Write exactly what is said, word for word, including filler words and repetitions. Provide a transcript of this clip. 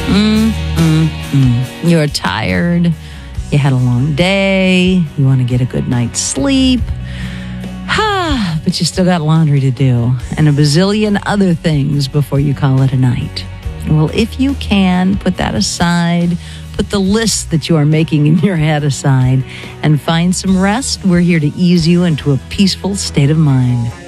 Mm, mm, mm. You're tired. You had a long day. You want to get a good night's sleep. Ah, but you still got laundry to do and a bazillion other things before you call it a night. Well, if you can, put that aside. Put the list that you are making in your head aside and find some rest. We're here to ease you into a peaceful state of mind.